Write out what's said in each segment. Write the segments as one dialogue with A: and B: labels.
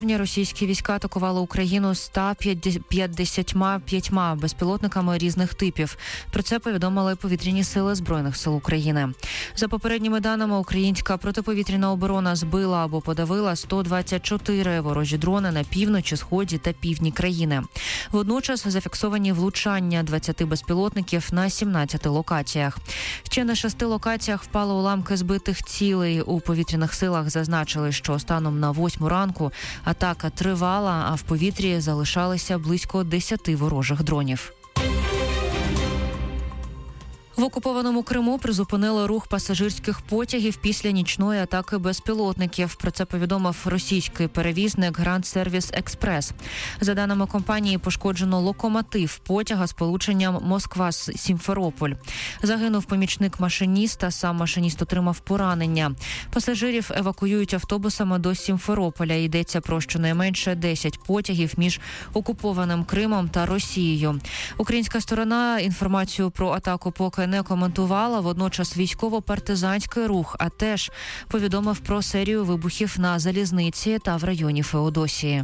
A: Російські війська атакували Україну 155 безпілотниками різних типів. Про це повідомили повітряні сили Збройних сил України. За попередніми даними, українська протиповітряна оборона збила або подавила 124 ворожі дрони на півночі, сході та півдні країни. Водночас зафіксовані влучання 20 безпілотників на 17 локаціях. Ще на 6 локаціях впали уламки збитих цілей. У повітряних силах зазначили, що станом на 8 ранку атака тривала, а в повітрі залишалися близько 10 ворожих дронів. В окупованому Криму призупинили рух пасажирських потягів після нічної атаки безпілотників. Про це повідомив російський перевізник Гранд Сервіс Експрес. За даними компанії, пошкоджено локомотив потяга з полученням Москва-Сімферополь. Загинув помічник машиніста, сам машиніст отримав поранення. Пасажирів евакуюють автобусами до Сімферополя. Йдеться про щонайменше 10 потягів між окупованим Кримом та Росією. Українська сторона інформацію про атаку поки не коментувала, водночас військово-партизанський рух, а теж повідомив про серію вибухів на залізниці та в районі Феодосії.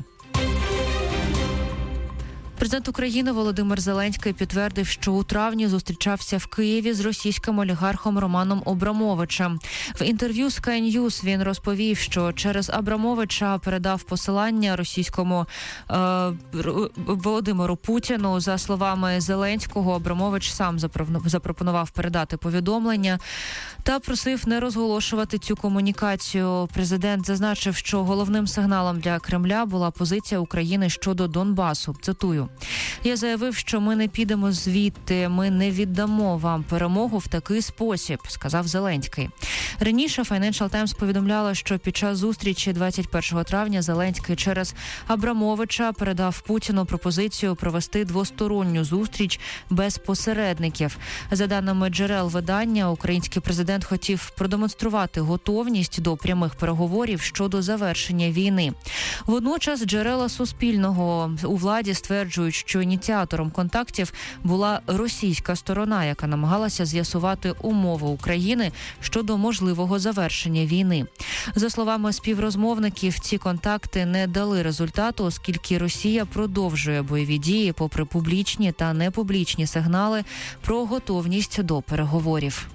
A: Президент України Володимир Зеленський підтвердив, що у травні зустрічався в Києві з російським олігархом Романом Абрамовичем. В інтерв'ю Sky News він розповів, що через Абрамовича передав посилання російському Володимиру Путіну. За словами Зеленського, Абрамович сам запропонував передати повідомлення та просив не розголошувати цю комунікацію. Президент зазначив, що головним сигналом для Кремля була позиція України щодо Донбасу. Цитую: "Я заявив, що ми не підемо звідти, ми не віддамо вам перемогу в такий спосіб", сказав Зеленський. Раніше Financial Times повідомляла, що під час зустрічі 21 травня Зеленський через Абрамовича передав Путіну пропозицію провести двосторонню зустріч без посередників. За даними джерел видання, український президент хотів продемонструвати готовність до прямих переговорів щодо завершення війни. Водночас джерела Суспільного у владі стверджують, що ініціатором контактів була російська сторона, яка намагалася з'ясувати умови України щодо можливого завершення війни. За словами співрозмовників, ці контакти не дали результату, оскільки Росія продовжує бойові дії попри публічні та непублічні сигнали про готовність до переговорів.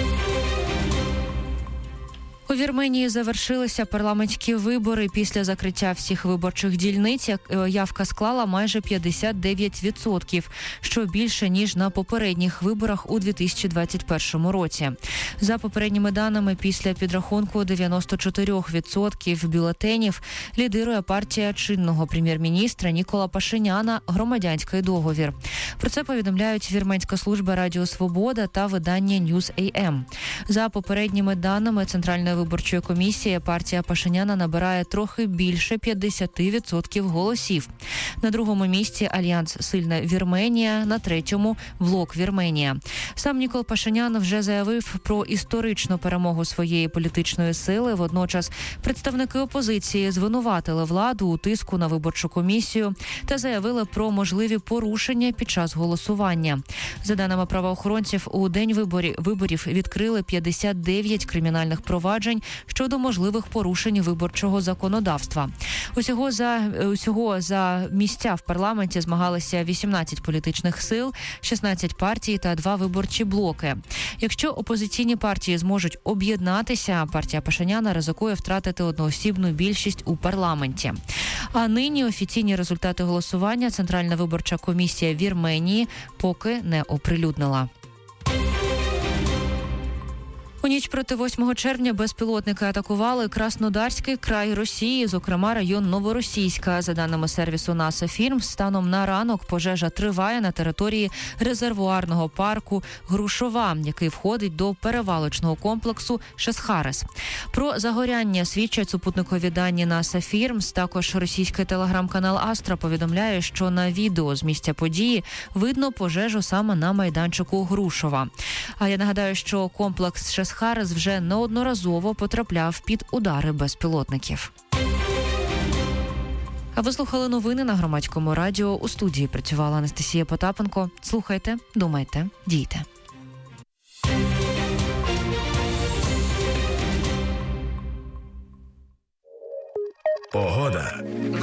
A: У Вірменії завершилися парламентські вибори. Після закриття всіх виборчих дільниць явка склала майже 59%, що більше, ніж на попередніх виборах у 2021 році. За попередніми даними, після підрахунку 94% бюлетенів лідирує партія чинного прем'єр-міністра Нікола Пашиняна «Громадянський договір». Про це повідомляють Вірменська служба Радіо Свобода та видання News.am. За попередніми даними Центральної виборчої комісії, партія Пашиняна набирає трохи більше 50% голосів. На другому місці Альянс «Сильна Вірменія», на третьому «Блок Вірменія». Сам Нікол Пашинян вже заявив про історичну перемогу своєї політичної сили. Водночас представники опозиції звинуватили владу у тиску на виборчу комісію та заявили про можливі порушення під час голосування. За даними правоохоронців, у день виборів відкрили 59 кримінальних проваджень щодо можливих порушень виборчого законодавства. Усього за місця в парламенті змагалися 18 політичних сил, 16 партій та 2 виборчі блоки. Якщо опозиційні партії зможуть об'єднатися, партія Пашиняна ризикує втратити одноосібну більшість у парламенті. А нині офіційні результати голосування Центральна виборча комісія Вірменії поки не оприлюднила. У ніч проти 8 червня безпілотники атакували Краснодарський край Росії, зокрема район Новоросійська. За даними сервісу NASA Фільм, станом на ранок пожежа триває на території резервуарного парку Грушова, який входить до перевалочного комплексу Шесхарес. Про загоряння свідчать супутникові дані NASA Фільм. Також російський телеграм-канал Астра повідомляє, що на відео з місця події видно пожежу саме на майданчику Грушова. А я нагадаю, що комплекс Шесхарес вже неодноразово потрапляв під удари безпілотників. А ви слухали новини на Громадському радіо. У студії працювала Анастасія Потапенко. Слухайте, думайте, дійте.
B: Погода.